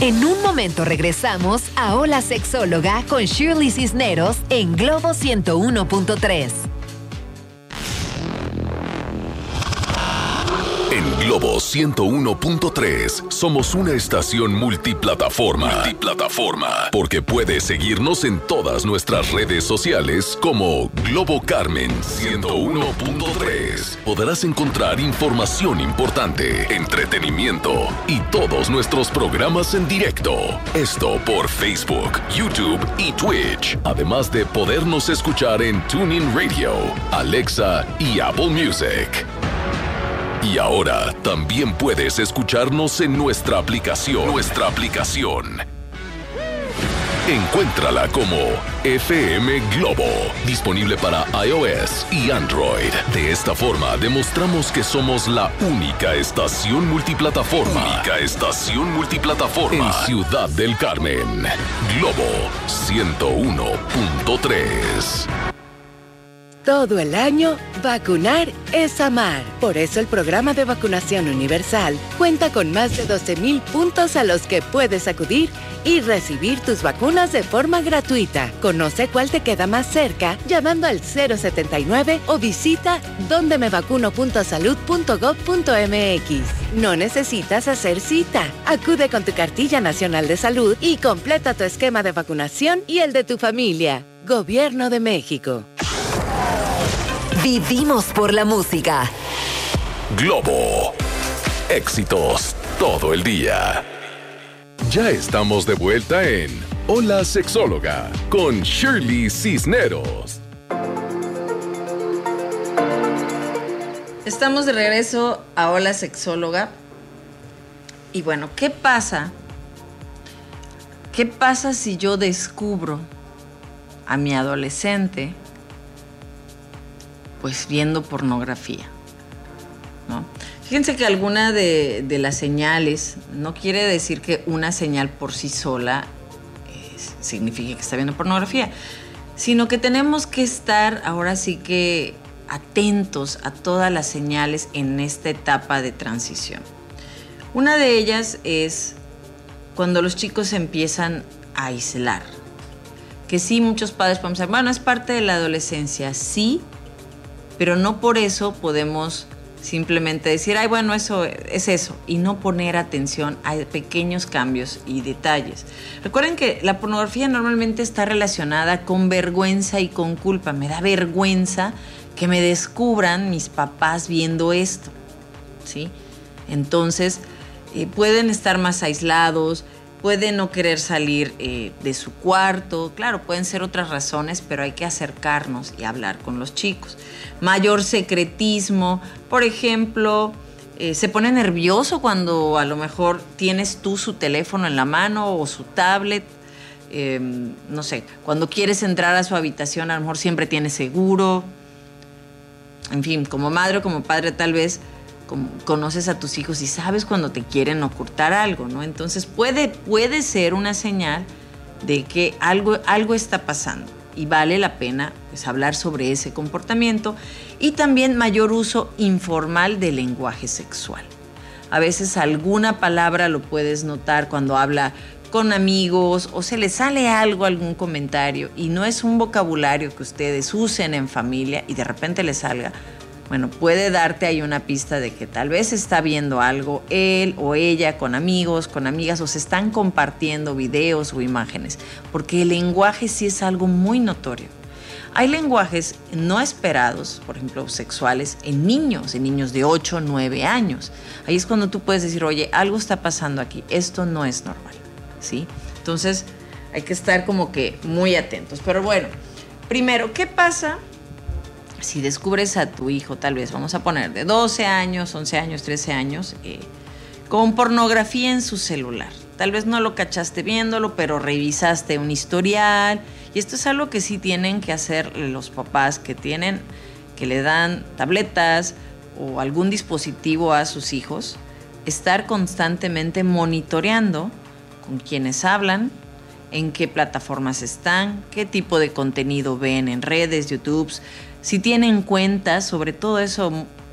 En un momento regresamos a Hola Sexóloga con Shirley Cisneros en Globo 101.3. En Globo 101.3 somos una estación multiplataforma. Porque puedes seguirnos en todas nuestras redes sociales como Globo Carmen 101.3. Podrás encontrar información importante, entretenimiento y todos nuestros programas en directo. Esto por Facebook, YouTube y Twitch. Además de podernos escuchar en TuneIn Radio, Alexa y Apple Music. Y ahora también puedes escucharnos en nuestra aplicación. Encuéntrala como FM Globo, disponible para iOS y Android. De esta forma demostramos que somos la única estación multiplataforma. En Ciudad del Carmen. Globo 101.3. Todo el año, vacunar es amar. Por eso el programa de vacunación universal cuenta con más de 12,000 puntos a los que puedes acudir y recibir tus vacunas de forma gratuita. Conoce cuál te queda más cerca llamando al 079 o visita dondemevacuno.salud.gov.mx. No necesitas hacer cita. Acude con tu cartilla nacional de salud y completa tu esquema de vacunación y el de tu familia. Gobierno de México. Vivimos por la música. Globo. Éxitos todo el día. Ya estamos de vuelta en Hola Sexóloga con Shirley Cisneros. Estamos de regreso a Hola Sexóloga. Y bueno, ¿qué pasa? ¿Qué pasa si yo descubro a mi adolescente pues viendo pornografía, ¿no? Fíjense que alguna de las señales no quiere decir que una señal por sí sola signifique que está viendo pornografía, sino que tenemos que estar ahora sí que atentos a todas las señales en esta etapa de transición. Una de ellas es cuando los chicos se empiezan a aislar, que sí, muchos padres podemos decir, bueno, es parte de la adolescencia, sí, pero no por eso podemos simplemente decir, ay, bueno, eso es eso, y no poner atención a pequeños cambios y detalles. Recuerden que la pornografía normalmente está relacionada con vergüenza y con culpa. Me da vergüenza que me descubran mis papás viendo esto, ¿sí? Entonces, pueden estar más aislados, pueden no querer salir de su cuarto. Claro, pueden ser otras razones, pero hay que acercarnos y hablar con los chicos. Mayor secretismo, por ejemplo, se pone nervioso cuando a lo mejor tienes tú su teléfono en la mano o su tablet. No sé, cuando quieres entrar a su habitación, a lo mejor siempre tienes seguro. En fin, como madre o como padre tal vez conoces a tus hijos y sabes cuando te quieren ocultar algo, ¿no? Entonces puede ser una señal de que algo está pasando y vale la pena pues hablar sobre ese comportamiento. Y también mayor uso informal del lenguaje sexual. A veces alguna palabra lo puedes notar cuando habla con amigos o se le sale algún comentario y no es un vocabulario que ustedes usen en familia y de repente le salga. Bueno, puede darte ahí una pista de que tal vez está viendo algo él o ella con amigos, con amigas, o se están compartiendo videos o imágenes, porque el lenguaje sí es algo muy notorio. Hay lenguajes no esperados, por ejemplo, sexuales, en niños de 8 o 9 años. Ahí es cuando tú puedes decir, oye, algo está pasando aquí, esto no es normal, ¿sí? Entonces, hay que estar como que muy atentos. Pero bueno, primero, ¿qué pasa si descubres a tu hijo, tal vez, vamos a poner, de 12 años, 11 años, 13 años, con pornografía en su celular? Tal vez no lo cachaste viéndolo, pero revisaste un historial. Y esto es algo que sí tienen que hacer los papás que le dan tabletas o algún dispositivo a sus hijos. Estar constantemente monitoreando con quiénes hablan, en qué plataformas están, qué tipo de contenido ven en redes, YouTube. Si tienen cuentas, sobre todo eso,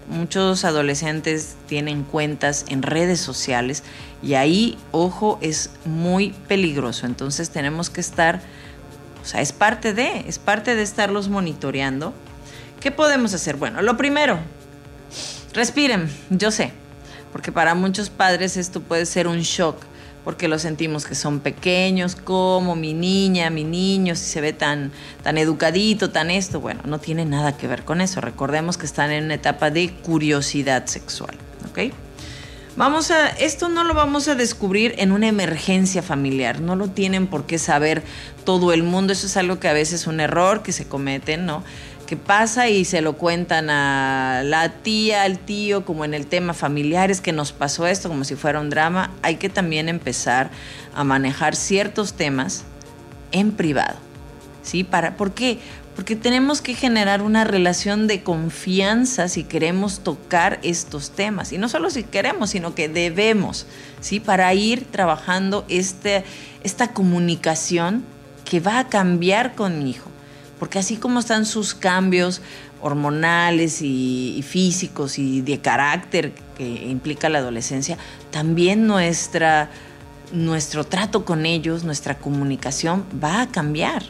Muchos adolescentes tienen cuentas en redes sociales y ahí, ojo, es muy peligroso. Entonces tenemos que estar, o sea, es parte de estarlos monitoreando. ¿Qué podemos hacer? Bueno, lo primero, respiren, yo sé, porque para muchos padres esto puede ser un shock, porque lo sentimos que son pequeños, como mi niña, mi niño, si se ve tan educadito, tan esto. Bueno, no tiene nada que ver con eso. Recordemos que están en una etapa de curiosidad sexual, ¿ok? Esto no lo vamos a descubrir en una emergencia familiar, no lo tienen por qué saber todo el mundo. Eso es algo que a veces es un error que se cometen, ¿no? Que pasa y se lo cuentan a la tía, al tío, como en el tema familiar, es que nos pasó esto como si fuera un drama. Hay que también empezar a manejar ciertos temas en privado, ¿sí? ¿Por qué? Porque tenemos que generar una relación de confianza si queremos tocar estos temas. Y no solo si queremos, sino que debemos, ¿sí? Para ir trabajando esta comunicación que va a cambiar con mi hijo. Porque así como están sus cambios hormonales y físicos y de carácter que implica la adolescencia, también nuestro trato con ellos, nuestra comunicación va a cambiar.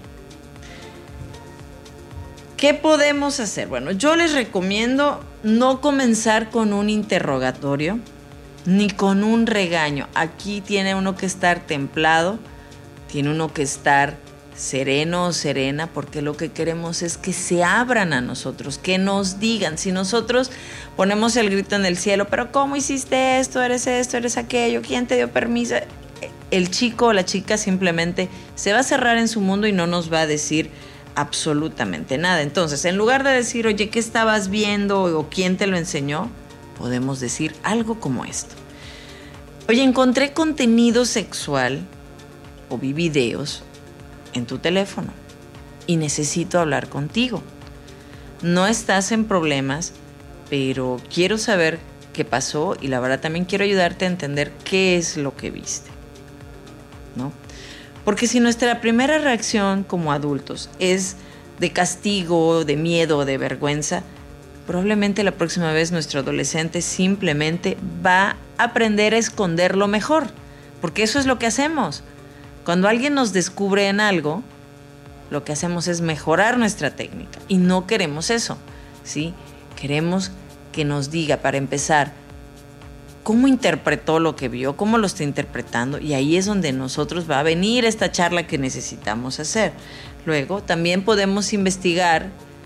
¿Qué podemos hacer? Bueno, yo les recomiendo no comenzar con un interrogatorio ni con un regaño. Aquí tiene uno que estar templado, tiene uno que estar sereno o serena, porque lo que queremos es que se abran a nosotros, que nos digan. Si nosotros ponemos el grito en el cielo, pero ¿cómo hiciste esto? ¿Eres aquello? ¿Quién te dio permiso? El chico o la chica simplemente se va a cerrar en su mundo y no nos va a decir absolutamente nada. Entonces, en lugar de decir, oye, ¿qué estabas viendo? O ¿quién te lo enseñó? Podemos decir algo como esto. Oye, encontré contenido sexual o vi videos en tu teléfono y necesito hablar contigo. No estás en problemas, pero quiero saber qué pasó y la verdad también quiero ayudarte a entender qué es lo que viste, ¿no? Porque si nuestra primera reacción como adultos es de castigo, de miedo, de vergüenza, probablemente la próxima vez nuestro adolescente simplemente va a aprender a esconderlo mejor, porque eso es lo que hacemos. Cuando alguien nos descubre en algo, lo que hacemos es mejorar nuestra técnica y no queremos eso, ¿sí? Queremos que nos diga, para empezar, cómo interpretó lo que vio, cómo lo está interpretando, y ahí es donde nosotros va a venir esta charla que necesitamos hacer. Luego también podemos investigar,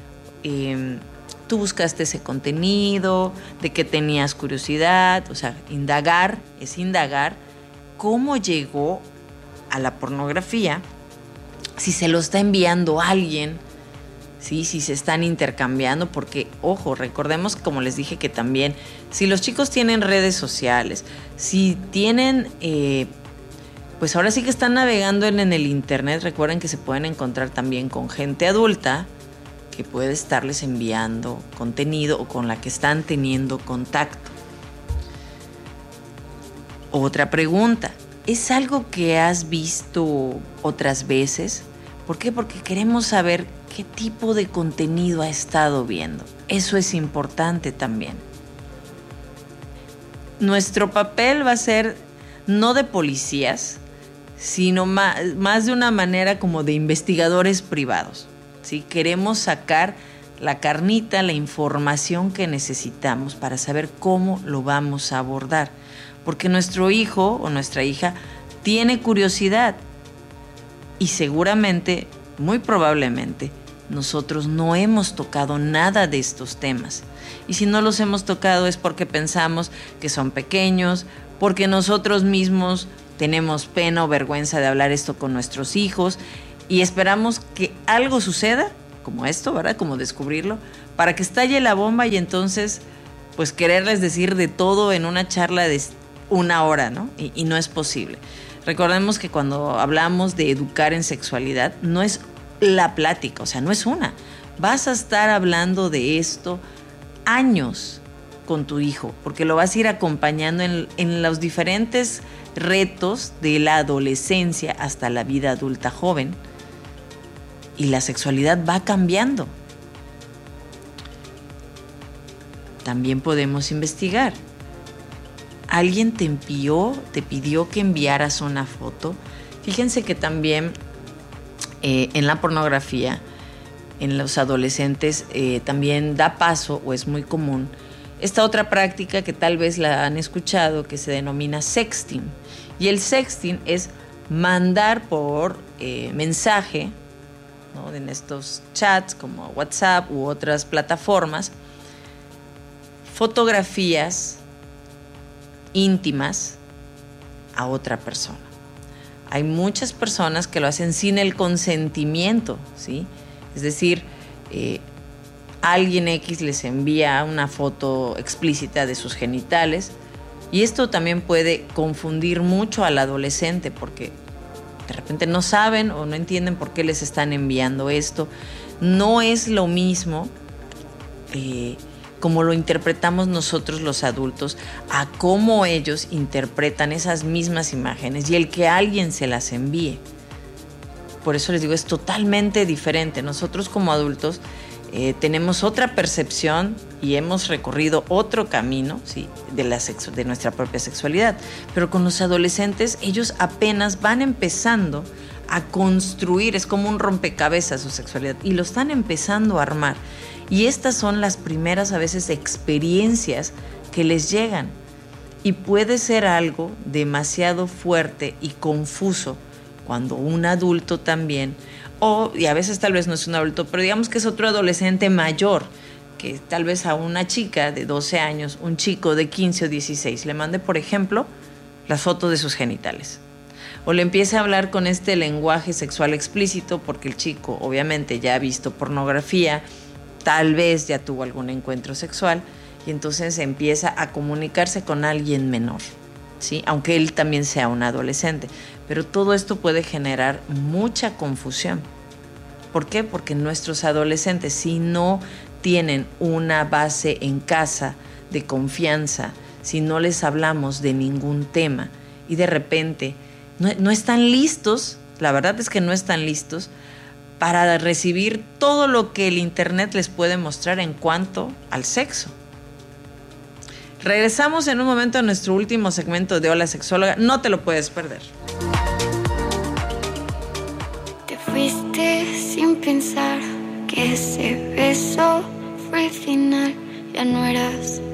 tú buscaste ese contenido, de qué tenías curiosidad, o sea, indagar cómo llegó a la pornografía, si se lo está enviando a alguien, ¿sí? Si se están intercambiando, porque, ojo, recordemos, como les dije, que también, si los chicos tienen redes sociales, si tienen, pues ahora sí que están navegando en el internet, recuerden que se pueden encontrar también con gente adulta que puede estarles enviando contenido o con la que están teniendo contacto. Otra pregunta, ¿es algo que has visto otras veces? ¿Por qué? Porque queremos saber qué tipo de contenido ha estado viendo. Eso es importante también. Nuestro papel va a ser no de policías, sino más de una manera como de investigadores privados, ¿sí? Queremos sacar la carnita, la información que necesitamos para saber cómo lo vamos a abordar. Porque nuestro hijo o nuestra hija tiene curiosidad y seguramente, muy probablemente, nosotros no hemos tocado nada de estos temas. Y si no los hemos tocado es porque pensamos que son pequeños, porque nosotros mismos tenemos pena o vergüenza de hablar esto con nuestros hijos y esperamos que algo suceda, como esto, ¿verdad? Como descubrirlo, para que estalle la bomba y entonces, pues quererles decir de todo en una charla de 1 hora, ¿no? Y no es posible. Recordemos que cuando hablamos de educar en sexualidad, no es la plática, o sea, no es una. Vas a estar hablando de esto años con tu hijo, porque lo vas a ir acompañando en los diferentes retos de la adolescencia hasta la vida adulta joven. Y la sexualidad va cambiando. también podemos investigar. ¿Alguien te pidió que enviaras una foto? Fíjense que también en la pornografía, en los adolescentes, también da paso, o es muy común, esta otra práctica que tal vez la han escuchado, que se denomina sexting. Y el sexting es mandar por mensaje, ¿no?, en estos chats como WhatsApp u otras plataformas, fotografías íntimas a otra persona. Hay muchas personas que lo hacen sin el consentimiento, ¿sí? Es decir, alguien X les envía una foto explícita de sus genitales, y esto también puede confundir mucho al adolescente porque de repente no saben o no entienden por qué les están enviando esto. No es lo mismo como lo interpretamos nosotros los adultos a cómo ellos interpretan esas mismas imágenes y el que alguien se las envíe. Por eso les digo, es totalmente diferente. Nosotros como adultos tenemos otra percepción y hemos recorrido otro camino, ¿sí?, de nuestra propia sexualidad. Pero con los adolescentes, ellos apenas van empezando a construir, es como un rompecabezas su sexualidad, y lo están empezando a armar. Y estas son las primeras, a veces, experiencias que les llegan. Y puede ser algo demasiado fuerte y confuso cuando un adulto también, y a veces tal vez no es un adulto, pero digamos que es otro adolescente mayor, que tal vez a una chica de 12 años, un chico de 15 o 16, le mande, por ejemplo, las fotos de sus genitales. O le empiece a hablar con este lenguaje sexual explícito, porque el chico obviamente ya ha visto pornografía, tal vez ya tuvo algún encuentro sexual, y entonces empieza a comunicarse con alguien menor, ¿sí?, aunque él también sea un adolescente. Pero todo esto puede generar mucha confusión. ¿Por qué? Porque nuestros adolescentes, si no tienen una base en casa de confianza, si no les hablamos de ningún tema y de repente no están listos, la verdad es que no están listos para recibir todo lo que el internet les puede mostrar en cuanto al sexo. Regresamos en un momento a nuestro último segmento de Hola Sexóloga. No te lo puedes perder. Te fuiste sin pensar que ese beso fue el final. Ya no eras